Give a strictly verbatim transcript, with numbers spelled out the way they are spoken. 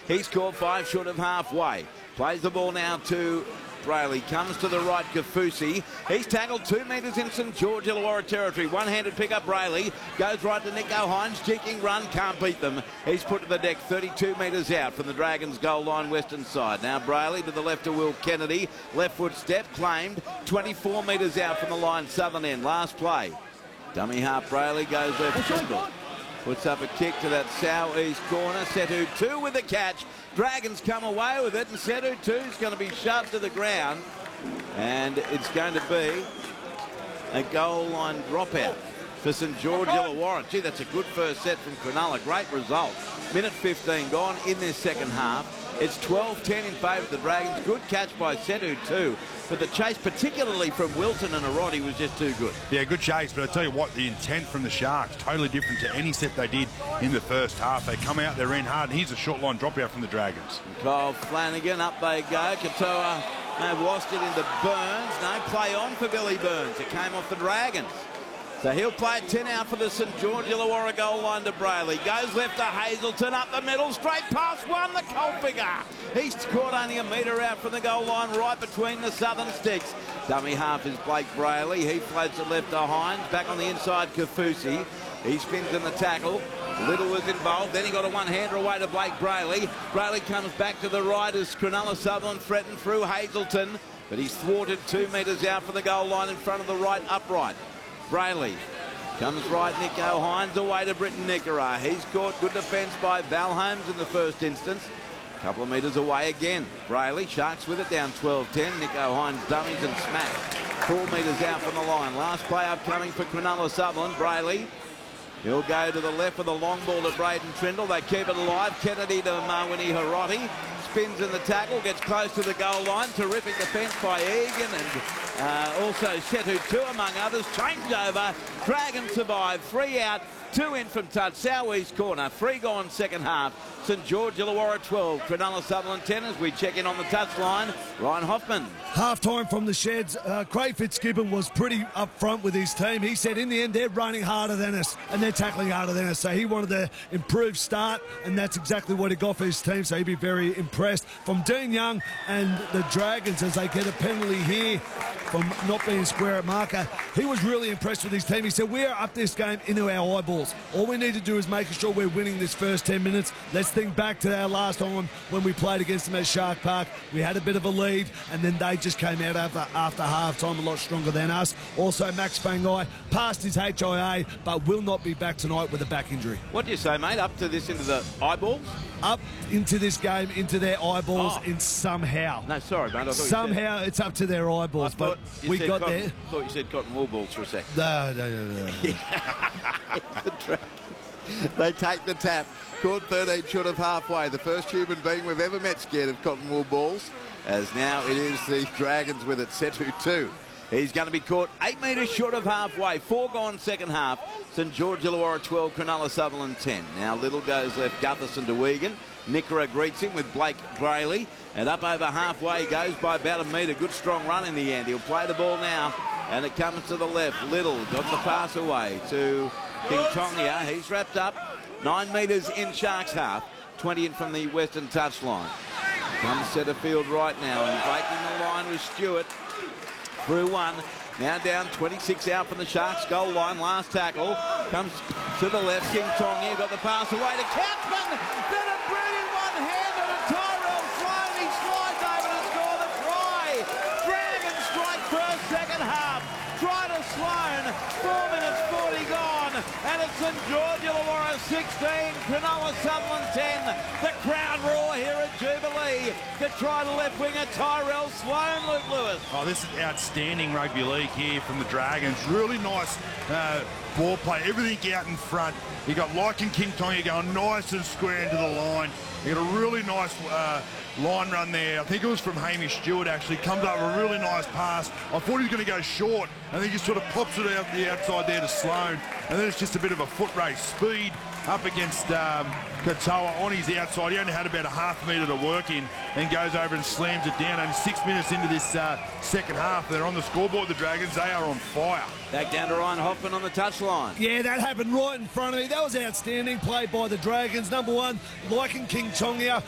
He scored five short of halfway. Plays the ball now to Brayley. Comes to the right, Kafusi. He's tackled two metres in St George Illawarra territory. One-handed pick up Brayley. Goes right to Nico Hines. Jigging run. Can't beat them. He's put to the deck thirty-two metres out from the Dragons' goal line western side. Now Brayley to the left of Will Kennedy. Left foot step. Claimed. twenty-four metres out from the line southern end. Last play. Dummy half Brayley goes left Trindle. Puts up a kick to that south-east corner. Setu two with the catch. Dragons come away with it, and Setu two is going to be shoved to the ground. And it's going to be a goal line dropout for St George Illawarra. Gee, that's a good first set from Cronulla. Great result. Minute fifteen gone in this second half. It's twelve ten in favour of the Dragons. Good catch by Setu too. But the chase, particularly from Wilton and Aroti, was just too good. Yeah, good chase. But I tell you what, the intent from the Sharks, totally different to any set they did in the first half. They come out, they ran hard, and here's a short line dropout from the Dragons. Kyle Flanagan, up they go. Katoa may have lost it into Burns. No play on for Billy Burns. It came off the Dragons. So he'll play it ten out for the St George Illawarra goal line to Brayley. Goes left to Hazelton, up the middle, straight past one, the Colfinger. He's caught only a metre out from the goal line, right between the southern sticks. Dummy half is Blake Brayley. He floats it left to Hines. Back on the inside, Kafusi. He spins in the tackle. Little was involved. Then he got a one-hander away to Blake Brayley. Brayley comes back to the right as Cronulla Sutherland threatened through Hazelton. But he's thwarted two metres out from the goal line in front of the right upright. Brayley comes right, Nico Hines away to Britton Nickera. He's caught, good defence by Val Holmes in the first instance. A couple of metres away again. Brayley, Sharks with it down twelve ten. Nico Hines dummies and smacks. Four metres out from the line. Last play up coming for Cronulla Sutherland. Brayley, he'll go to the left with a long ball to Braden Trindle. They keep it alive. Kennedy to Mawini Haroti. Spins in the tackle, gets close to the goal line. Terrific defence by Egan and uh, also Setu two among others. Change over. Dragons survive. Three out, two in from touch. South-east corner. Three gone second half. St George Illawarra twelve. Cronulla Sutherland ten as we check in on the touchline. Ryan Hoffman. Half-time from the sheds. Uh, Craig Fitzgibbon was pretty up front with his team. He said in the end they're running harder than us and they're tackling harder than us. So he wanted to improve start, and that's exactly what he got for his team. So he'd be very impressed from Dean Young and the Dragons as they get a penalty here from not being square at marker. He was really impressed with his team. He said, we're up this game into our eyeballs. All we need to do is making sure we're winning this first ten minutes. Let's think back to our last time when we played against them at Shark Park. We had a bit of a lead, and then they just came out after, after half-time a lot stronger than us. Also, Max Bangai passed his H I A, but will not be back tonight with a back injury. What do you say, mate? Up to this into the eyeballs? Up into this game, into their eyeballs oh. in somehow. No, sorry, mate. I thought somehow you said, it's up to their eyeballs, but we got cotton, there. I thought you said cotton wool balls for a sec. No, no, no, no. They take the tap. Caught thirteen short of halfway. The first human being we've ever met scared of cotton wool balls. As now it is the Dragons with it. Setu two. He's going to be caught eight metres short of halfway. Four gone second half. St George Illawarra twelve, Cronulla Sutherland ten. Now Little goes left, Gutherson to Wigan. Nickera greets him with Blake Brayley. And up over halfway goes by about a metre. Good strong run in the end. He'll play the ball now. And it comes to the left. Little got the pass away to King Tonga. He's wrapped up. Nine metres in Sharks half. twenty in from the western touchline. Comes Setterfield right now. And breaking the line with Stewart. Through one. Now down twenty-six out from the Sharks goal line. Last tackle. Comes to the left. King Tonga got the pass away to Katzman. Then a brilliant one-hander to Tyrell Sloan. He slides over to score the try. Dragons strike first, second half. Try to Sloan. Four minutes forty gone. And it's St George Illawarra sixteen. Cronulla Sutherland ten. The crowd roar here at Jubilee. To try the left winger Tyrell Sloan, Luke Lewis. Oh, this is outstanding rugby league here from the Dragons. Really nice uh, ball play. Everything out in front. You got Lycan King Tonga going nice and square into the line. You got a really nice uh, line run there. I think it was from Hamish Stewart actually. Comes up with a really nice pass. I thought he was going to go short. I think he sort of pops it out the outside there to Sloan. And then it's just a bit of a foot race. Speed up against um, Katoa on his outside. He only had about a half metre to work in and goes over and slams it down. And six minutes into this uh, second half, they're on the scoreboard, the Dragons. They are on fire. Back down to Ryan Hoffman on the touchline. Yeah, that happened right in front of me. That was outstanding play by the Dragons. Number one, Lycan King Tonga